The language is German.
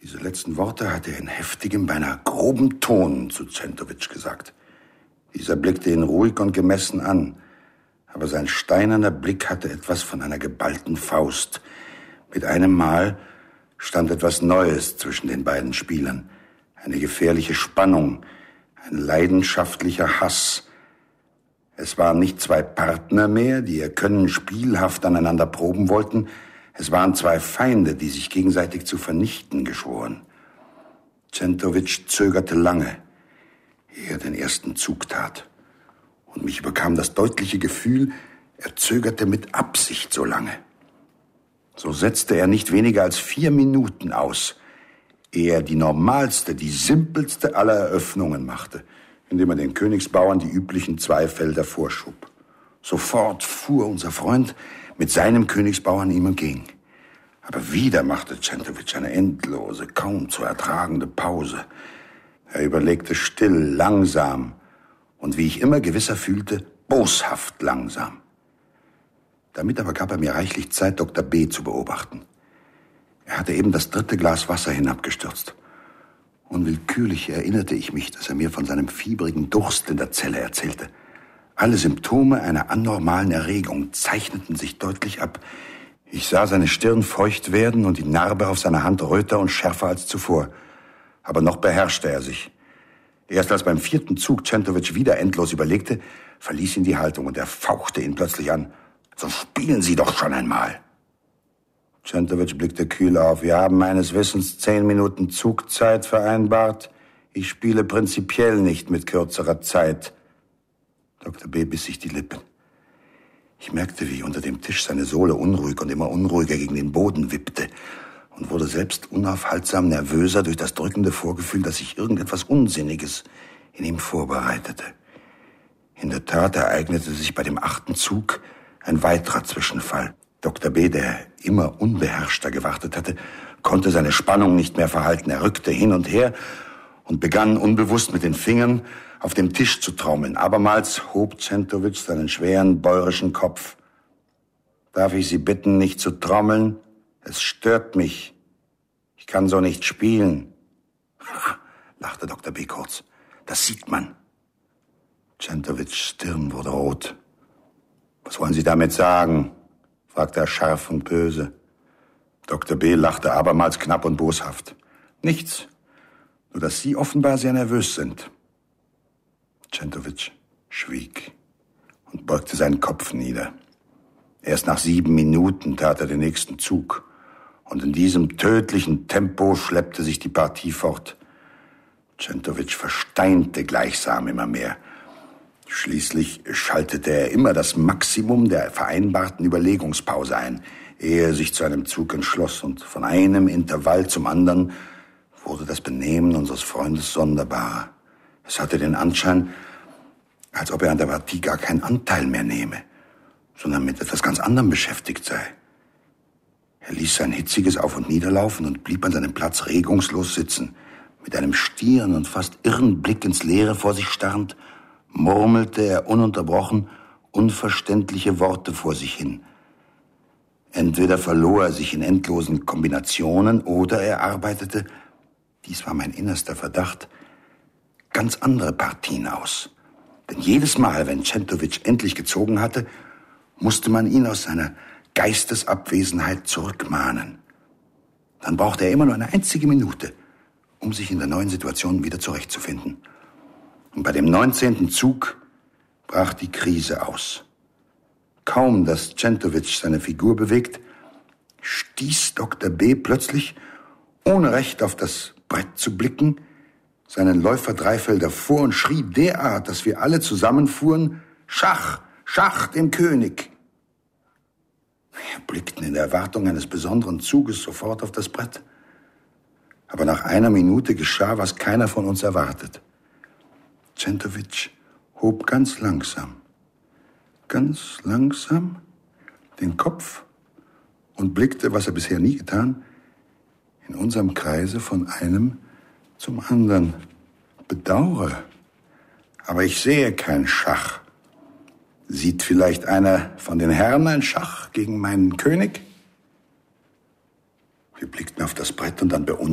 Diese letzten Worte hatte er in heftigem, beinahe grobem Ton zu Centovic gesagt. Dieser blickte ihn ruhig und gemessen an, aber sein steinerner Blick hatte etwas von einer geballten Faust. Mit einem Mal stand etwas Neues zwischen den beiden Spielern. Eine gefährliche Spannung, ein leidenschaftlicher Hass. Es waren nicht zwei Partner mehr, die ihr Können spielhaft aneinander proben wollten. Es waren zwei Feinde, die sich gegenseitig zu vernichten geschworen. Centovic zögerte lange, ehe er den ersten Zug tat. Und mich überkam das deutliche Gefühl, er zögerte mit Absicht so lange. So setzte er nicht weniger als 4 Minuten aus, ehe er die normalste, die simpelste aller Eröffnungen machte, indem er den Königsbauern die üblichen 2 Felder vorschub. Sofort fuhr unser Freund mit seinem Königsbauern ihm entgegen. Aber wieder machte Centovic eine endlose, kaum zu ertragende Pause. Er überlegte still, langsam und, wie ich immer gewisser fühlte, boshaft langsam. Damit aber gab er mir reichlich Zeit, Dr. B. zu beobachten. Er hatte eben das 3. Glas Wasser hinabgestürzt. Unwillkürlich erinnerte ich mich, dass er mir von seinem fiebrigen Durst in der Zelle erzählte. Alle Symptome einer anormalen Erregung zeichneten sich deutlich ab. Ich sah seine Stirn feucht werden und die Narbe auf seiner Hand röter und schärfer als zuvor. Aber noch beherrschte er sich. Erst als beim 4. Zug Centovic wieder endlos überlegte, verließ ihn die Haltung und er fauchte ihn plötzlich an. »So spielen Sie doch schon einmal!« Centovic blickte kühl auf. »Wir haben meines Wissens 10 Minuten Zugzeit vereinbart. Ich spiele prinzipiell nicht mit kürzerer Zeit.« Dr. B. biss sich die Lippen. Ich merkte, wie unter dem Tisch seine Sohle unruhig und immer unruhiger gegen den Boden wippte und wurde selbst unaufhaltsam nervöser durch das drückende Vorgefühl, dass sich irgendetwas Unsinniges in ihm vorbereitete. In der Tat ereignete sich bei dem 8. Zug ein weiterer Zwischenfall. Dr. B., der immer unbeherrschter gewartet hatte, konnte seine Spannung nicht mehr verhalten. Er rückte hin und her und begann unbewusst mit den Fingern auf dem Tisch zu trommeln. Abermals hob Centovic seinen schweren, bäuerischen Kopf. »Darf ich Sie bitten, nicht zu trommeln? Es stört mich. Ich kann so nicht spielen.« lachte Dr. B. kurz. »Das sieht man.« Centovics Stirn wurde rot. »Was wollen Sie damit sagen?« fragte er scharf und böse. Dr. B. lachte abermals knapp und boshaft. »Nichts, nur dass Sie offenbar sehr nervös sind.« Centovic schwieg und beugte seinen Kopf nieder. Erst nach 7 Minuten tat er den nächsten Zug. Und in diesem tödlichen Tempo schleppte sich die Partie fort. Centovic versteinte gleichsam immer mehr. Schließlich schaltete er immer das Maximum der vereinbarten Überlegungspause ein, ehe er sich zu einem Zug entschloss. Und von einem Intervall zum anderen wurde das Benehmen unseres Freundes sonderbarer. Es hatte den Anschein, als ob er an der Partie gar keinen Anteil mehr nehme, sondern mit etwas ganz anderem beschäftigt sei. Er ließ sein hitziges Auf- und Niederlaufen und blieb an seinem Platz regungslos sitzen. Mit einem stieren und fast irren Blick ins Leere vor sich starrend, murmelte er ununterbrochen unverständliche Worte vor sich hin. Entweder verlor er sich in endlosen Kombinationen oder er arbeitete, dies war mein innerster Verdacht, ganz andere Partien aus. Denn jedes Mal, wenn Centovic endlich gezogen hatte, musste man ihn aus seiner Geistesabwesenheit zurückmahnen. Dann brauchte er immer nur eine einzige Minute, um sich in der neuen Situation wieder zurechtzufinden. Und bei dem 19. Zug brach die Krise aus. Kaum, dass Centovic seine Figur bewegt, stieß Dr. B. plötzlich, ohne recht auf das Brett zu blicken, seinen Läufer 3 Felder vor und schrie derart, dass wir alle zusammenfuhren: »Schach, Schach dem König!« Wir blickten in der Erwartung eines besonderen Zuges sofort auf das Brett. Aber nach 1 Minute geschah, was keiner von uns erwartet. Centovic hob ganz langsam den Kopf und blickte, was er bisher nie getan, in unserem Kreise von einem zum anderen. »Bedauere, aber ich sehe kein Schach. Sieht vielleicht einer von den Herren ein Schach gegen meinen König?« Wir blickten auf das Brett und dann